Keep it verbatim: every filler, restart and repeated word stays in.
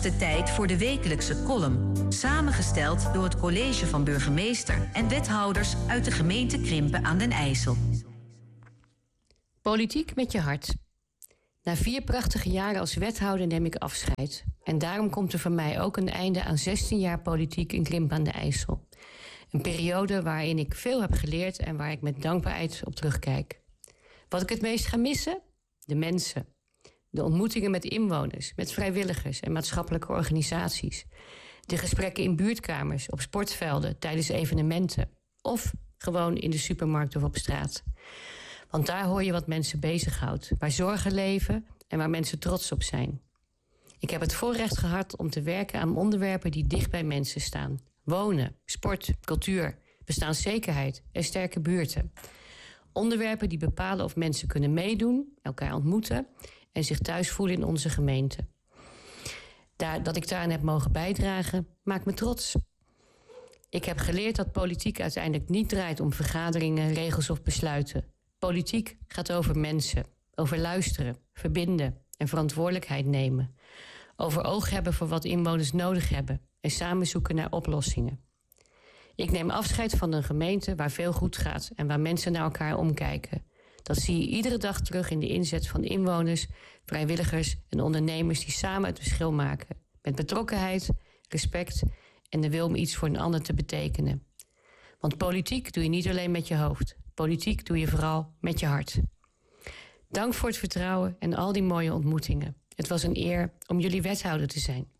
de tijd voor de wekelijkse column, samengesteld door het college van burgemeester en wethouders uit de gemeente Krimpen aan den IJssel. Politiek met je hart. Na vier prachtige jaren als wethouder neem ik afscheid. En daarom komt er voor mij ook een einde aan zestien jaar politiek in Krimpen aan de IJssel. Een periode waarin ik veel heb geleerd en waar ik met dankbaarheid op terugkijk. Wat ik het meest ga missen? De mensen. De ontmoetingen met inwoners, met vrijwilligers en maatschappelijke organisaties. De gesprekken in buurtkamers, op sportvelden, tijdens evenementen. Of gewoon in de supermarkt of op straat. Want daar hoor je wat mensen bezighoudt, waar zorgen leven en waar mensen trots op zijn. Ik heb het voorrecht gehad om te werken aan onderwerpen die dicht bij mensen staan. Wonen, sport, cultuur, bestaanszekerheid en sterke buurten. Onderwerpen die bepalen of mensen kunnen meedoen, elkaar ontmoeten en zich thuis voelen in onze gemeente. Daar, dat ik daaraan heb mogen bijdragen, maakt me trots. Ik heb geleerd dat politiek uiteindelijk niet draait om vergaderingen, regels of besluiten. Politiek gaat over mensen, over luisteren, verbinden en verantwoordelijkheid nemen. Over oog hebben voor wat inwoners nodig hebben en samen zoeken naar oplossingen. Ik neem afscheid van een gemeente waar veel goed gaat en waar mensen naar elkaar omkijken. Dat zie je iedere dag terug in de inzet van inwoners, vrijwilligers en ondernemers die samen het verschil maken. Met betrokkenheid, respect en de wil om iets voor een ander te betekenen. Want politiek doe je niet alleen met je hoofd. Politiek doe je vooral met je hart. Dank voor het vertrouwen en al die mooie ontmoetingen. Het was een eer om jullie wethouder te zijn.